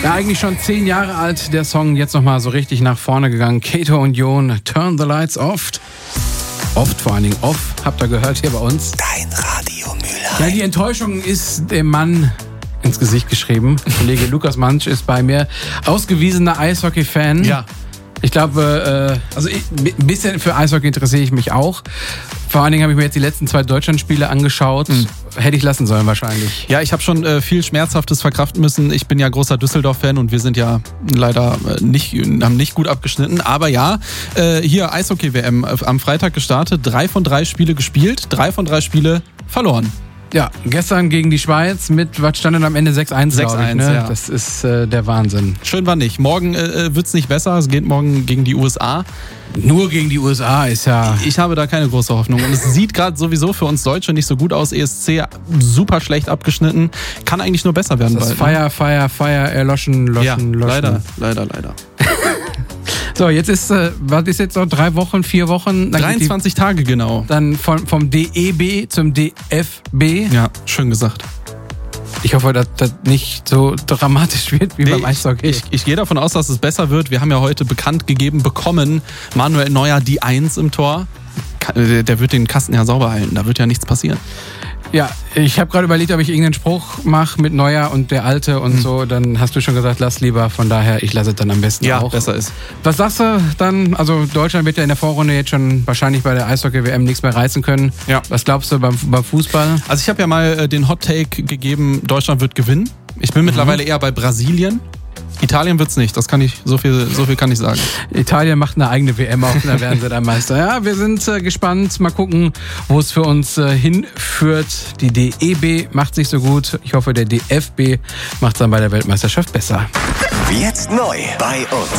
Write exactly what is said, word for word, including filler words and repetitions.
Ja, eigentlich schon zehn Jahre alt, der Song, jetzt nochmal so richtig nach vorne gegangen. Kato und Jon, Turn the Lights Off. Oft, vor allen Dingen off, habt ihr gehört hier bei uns. Dein Radio Mülheim. Ja, die Enttäuschung ist dem Mann ins Gesicht geschrieben. Kollege Lukas Mantzsch ist bei mir, ausgewiesener Eishockey-Fan. Ja. Ich glaube, äh, also ich, ein bisschen für Eishockey interessiere ich mich auch. Vor allen Dingen habe ich mir jetzt die letzten zwei Deutschlandspiele angeschauut. Mhm. Hätte ich lassen sollen wahrscheinlich. Ja, ich habe schon äh, viel Schmerzhaftes verkraften müssen. Ich bin ja großer Düsseldorf-Fan und wir sind ja leider äh, nicht, haben nicht gut abgeschnitten. Aber ja, äh, hier Eishockey-W M am Freitag gestartet. Drei von drei Spiele gespielt, drei von drei Spiele verloren. Ja, gestern gegen die Schweiz mit, was stand denn am Ende? sechs eins, sechs eins, ne? Ja. Das ist äh, der Wahnsinn. Schön war nicht. Morgen äh, wird's nicht besser. Es geht morgen gegen die U S A. Nur gegen die U S A ist ja... Ich habe da keine große Hoffnung. Und es sieht gerade sowieso für uns Deutsche nicht so gut aus. E S C super schlecht abgeschnitten. Kann eigentlich nur besser werden. Das ist bald, Fire, ne? Fire, Fire, erloschen, loschen, ja, loschen. leider, leider, leider. So, jetzt ist, äh, was ist jetzt noch? Drei Wochen, vier Wochen? Dann dreiundzwanzig die, Tage, genau. Dann vom, vom D E B zum D F B. Ja, schön gesagt. Ich hoffe, dass das nicht so dramatisch wird wie nee, beim Eishockey. Ich, ich, ich gehe davon aus, dass es besser wird. Wir haben ja heute bekannt gegeben bekommen, Manuel Neuer die Eins im Tor. Der wird den Kasten ja sauber halten, da wird ja nichts passieren. Ja, ich habe gerade überlegt, ob ich irgendeinen Spruch mache mit Neuer und der Alte und hm. so. Dann hast du schon gesagt, lass lieber. Von daher, ich lasse es dann am besten ja, auch. Ja, besser ist. Was sagst du dann? Also Deutschland wird ja in der Vorrunde jetzt schon wahrscheinlich bei der Eishockey-W M nichts mehr reißen können. Ja. Was glaubst du beim, beim Fußball? Also ich habe ja mal den Hot Take gegeben, Deutschland wird gewinnen. Ich bin mhm. mittlerweile eher bei Brasilien. Italien wird's nicht, das kann ich, so viel, so viel kann ich sagen. Italien macht eine eigene W M auf und da werden sie dann Meister. Ja, wir sind äh, gespannt. Mal gucken, wo es für uns äh, hinführt. Die D E B macht sich so gut. Ich hoffe, der D F B macht es dann bei der Weltmeisterschaft besser. Jetzt neu bei uns.